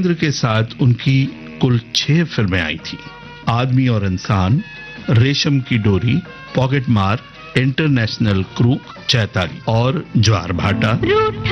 धर्मेंद्र के साथ उनकी कुल 6 फिल्में आई थी। आदमी और इंसान, रेशम की डोरी, पॉकेट मार, इंटरनेशनल क्रू, चैताली और ज्वार भाटा।